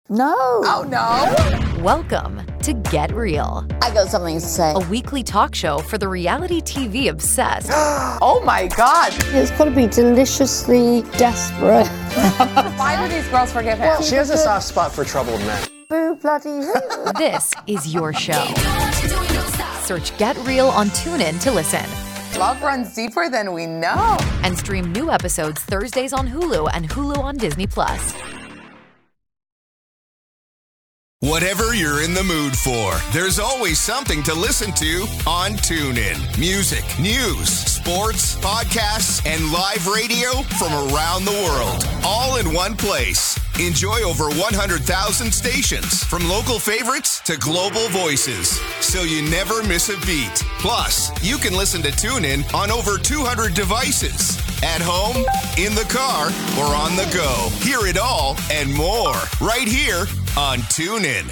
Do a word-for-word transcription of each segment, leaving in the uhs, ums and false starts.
No. Oh, no. Welcome to Get Real. I got something to say. A weekly talk show for the reality T V obsessed. Oh, my God. It's got to be deliciously desperate. Why do these girls forgive him? She has a soft spot for troubled men. Boo bloody who. This is your show. Search Get Real on TuneIn to listen. Love runs deeper than we know. And stream new episodes Thursdays on Hulu and Hulu on Disney Plus. Whatever you're in the mood for, there's always something to listen to on TuneIn. Music, news, sports, podcasts, and live radio from around the world, all in one place. Enjoy over one hundred thousand stations, from local favorites to global voices, so you never miss a beat. Plus, you can listen to TuneIn on over two hundred devices. At home, in the car, or on the go. Hear it all and more right here on TuneIn.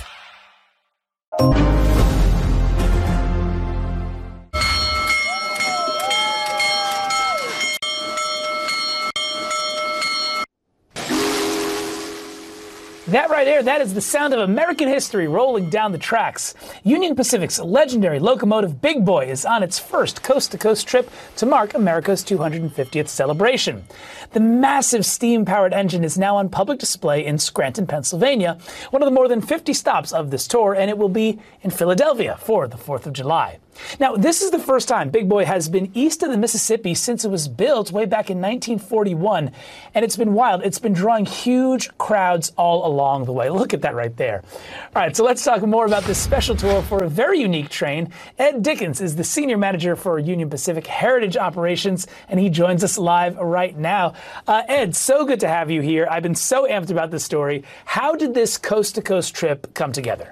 That right there, that is the sound of American history rolling down the tracks. Union Pacific's legendary locomotive Big Boy is on its first coast-to-coast trip to mark America's two hundred fiftieth celebration. The massive steam-powered engine is now on public display in Scranton, Pennsylvania, one of the more than fifty stops of this tour, and it will be in Philadelphia for the fourth of July. Now, this is the first time Big Boy has been east of the Mississippi since it was built way back in nineteen forty-one, and it's been wild. It's been drawing huge crowds all along the way. Look at that right there. All right, so let's talk more about this special tour for a very unique train. Ed Dickens is the senior manager for Union Pacific Heritage Operations, and he joins us live right now. Uh, Ed, so good to have you here. I've been so amped about this story. How did this coast-to-coast trip come together?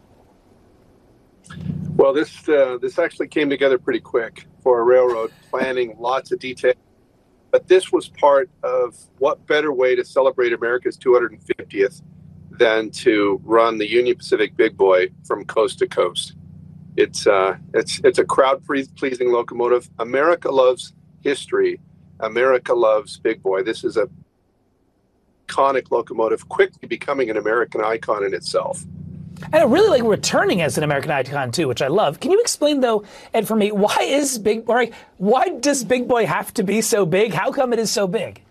Well, this uh, this actually came together pretty quick for a railroad, planning lots of detail. But this was part of what better way to celebrate America's two hundred fiftieth than to run the Union Pacific Big Boy from coast to coast. It's uh, it's it's a crowd-pleasing locomotive. America loves history. America loves Big Boy. This is a iconic locomotive, quickly becoming an American icon in itself. And I really like returning as an American icon, too, which I love. Can you explain, though, Ed, for me, why is Big Boy, why does Big Boy have to be so big? How come it is so big?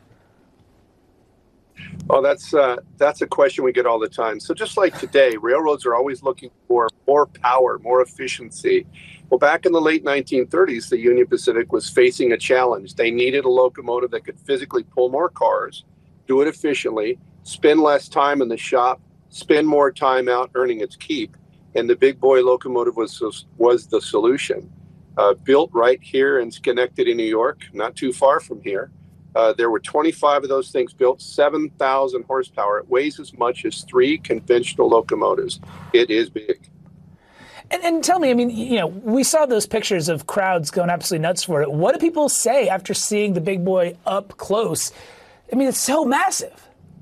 Oh, that's uh, that's a question we get all the time. So just like today, railroads are always looking for more power, more efficiency. Well, back in the late nineteen thirties, the Union Pacific was facing a challenge. They needed a locomotive that could physically pull more cars, do it efficiently, spend less time in the shop, spend more time out earning its keep, and the Big Boy locomotive was was the solution. Uh, built right here in Schenectady, New York, not too far from here. Uh, there were twenty-five of those things built, seven thousand horsepower. It weighs as much as three conventional locomotives. It is big. And, and tell me, I mean, you know, we saw those pictures of crowds going absolutely nuts for it. What do people say after seeing the Big Boy up close? I mean, it's so massive.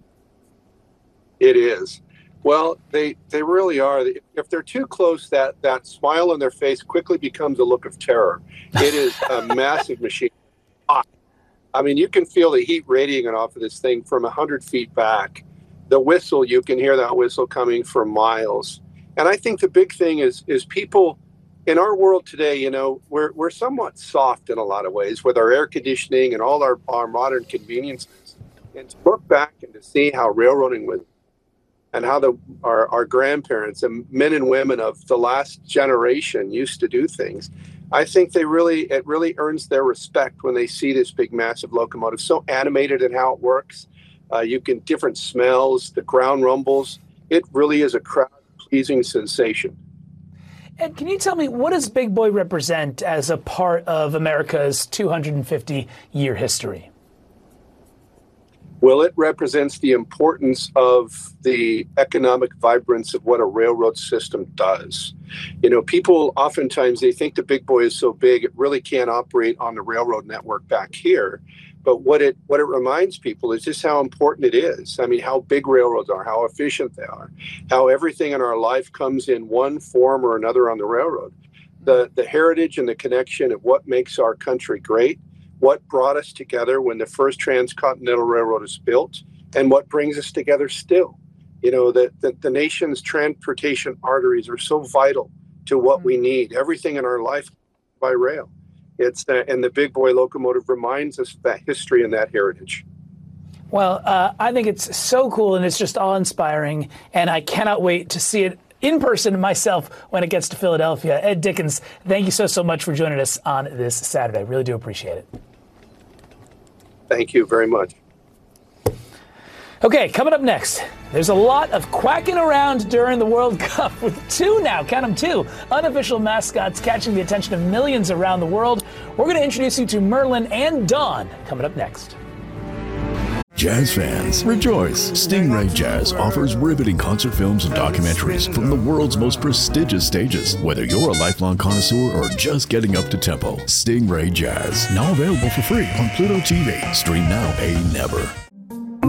It is. Well, they they really are. If they're too close, that, that smile on their face quickly becomes a look of terror. It is a massive machine. I mean, you can feel the heat radiating off of this thing from one hundred feet back. The whistle, you can hear that whistle coming for miles. And I think the big thing is is people in our world today, you know, we're we're somewhat soft in a lot of ways with our air conditioning and all our, our modern conveniences. And to look back and to see how railroading was and how the our, our grandparents and men and women of the last generation used to do things, I think they really it really earns their respect when they see this big, massive locomotive, so animated in how it works. Uh, you can different smells, the ground rumbles. It really is a crowd-pleasing sensation. And can you tell me, what does Big Boy represent as a part of America's two hundred fifty year history? Well, it represents the importance of the economic vibrance of what a railroad system does. You know, people oftentimes, they think the Big Boy is so big, it really can't operate on the railroad network back here. But what it what it reminds people is just how important it is. I mean, how big railroads are, how efficient they are, how everything in our life comes in one form or another on the railroad. The, the heritage and the connection of what makes our country great, what brought us together when the first transcontinental railroad is built, and what brings us together still. You know, that the, the nation's transportation arteries are so vital to what we need. Everything in our life by rail. It's uh, and the big boy locomotive reminds us of that history and that heritage. Well, uh, I think it's so cool and it's just awe-inspiring, and I cannot wait to see it in person myself when it gets to Philadelphia. Ed Dickens, thank you so, so much for joining us on this Saturday. Really do appreciate it. Thank you very much. Okay, coming up next, there's a lot of quacking around during the World Cup with two now, count them two, unofficial mascots catching the attention of millions around the world. We're going to introduce you to Merlin and Dawn coming up next. Jazz fans, rejoice! Stingray Jazz offers riveting concert films and documentaries from the world's most prestigious stages. Whether you're a lifelong connoisseur or just getting up to tempo, Stingray Jazz, now available for free on Pluto T V. Stream now, pay never.